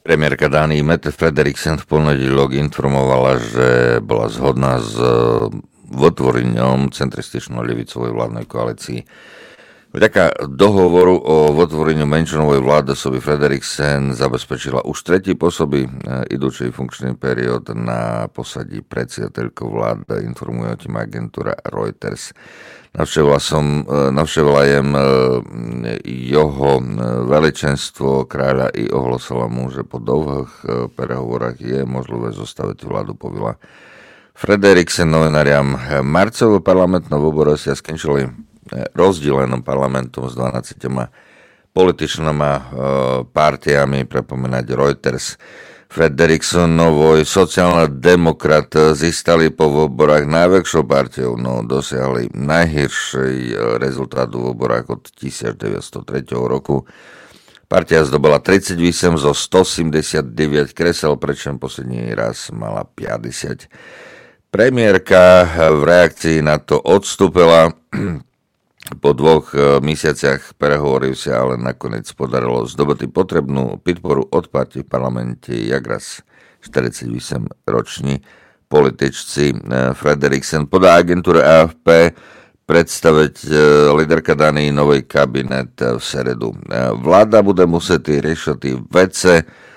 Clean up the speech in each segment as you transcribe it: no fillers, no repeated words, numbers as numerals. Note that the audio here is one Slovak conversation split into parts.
Premiérka Dánii Mette Frederiksen v ponedílok informovala, že bola zhodná s vytvorením centristično-ľavicovej vládnej koalícii. Vďaka dohovoru o vytvoreniu menšinovej vlády soby Frederiksen zabezpečila už tretí pôsoby idúcej funkčný period na posadí predsedateľkou vlády, informuje o tým agentúra Reuters. Navštevila jem jeho veličenstvo kráľa i ohlasila mu, že po dlhých prehovorách je možné zostaviť vládu, povila Frederiksen novinariam. Marcovú parlamentnú voľbu sa skončili rozdelenom parlamentom s 12 političnými partiami, pripomínať Reuters. Frederiksenovoj sociálna demokrat získali po voľbách najväčšou partiou, no dosiahli najhorší rezultát v voľbách od 1903 roku. Partia zdobila 38 zo 179 kresel, pričom posledný raz mala 50. Premiérka v reakcii na to odstúpila. Po 2 mesiaciach prehovoril sa, ale nakoniec podarilo zdobať potrebnú podporu od partii v parlamente Jagras 48-roční političci. Frederiksen podá agentúre AFP predstaviť líderka Dánii nový kabinet v seredu. Vláda bude musieť riešiť vece,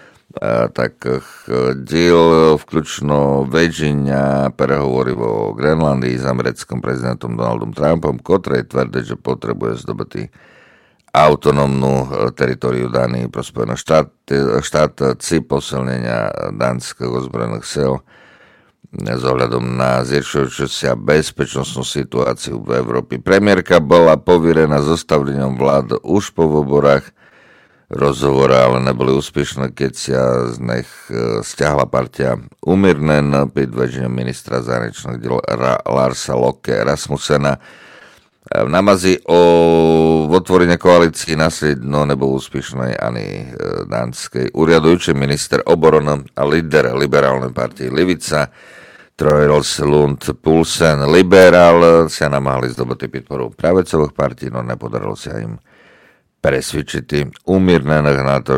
takých diel vključno veđenja pregovori o Grenlandiji s američkim prezidentom Donaldom Trumpom, ktorý tvrdí, že potrebuje zdobiti autonómnu teritoriju Daniji pro Spojené štáty posilnenia dánskych ozbrojených sil s ohľadom na zhoršujúcu sa bezpečnostnú situáciu v Európe. Premiérka bola poverená zostavlením vlád už po voľbách. Rozhovory ale neboli úspešné, keď sa z nich stiahla partia Umírnen pod vedením ministra zahraničných diel Larsa Løkke Rasmussena. V námazi o otvorení koalícii následno nebol úspešný ani dánsky úriadujúci minister obrany a líder liberálnej partie Levica Troels Lund Poulsen. Liberál sa namáhali zdobať podporu pravicových partí, no nepodarilo sa im presvedčiť umírnených na to,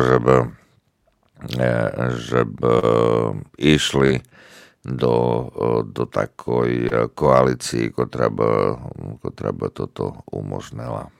že by išli do takoj koalícii, ktorá by toto umožnila.